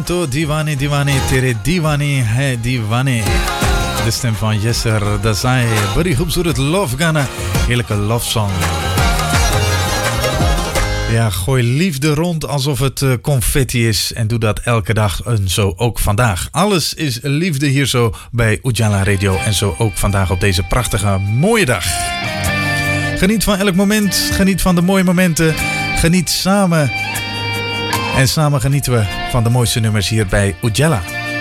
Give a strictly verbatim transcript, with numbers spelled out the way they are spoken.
तो दीवाने दीवाने तेरे दीवाने है दीवाने. De stem van Yesser Dazai. Bari खूबसूरत love गाना. Heerlijke love song. Ja, gooi liefde rond alsof het uh, confetti is. En doe dat elke dag en zo ook vandaag. Alles is liefde hier zo bij Ujala Radio. En zo ook vandaag op deze prachtige mooie dag. Geniet van elk moment. Geniet van de mooie momenten. Geniet samen. En samen genieten we van de mooiste nummers hier bij Ujala.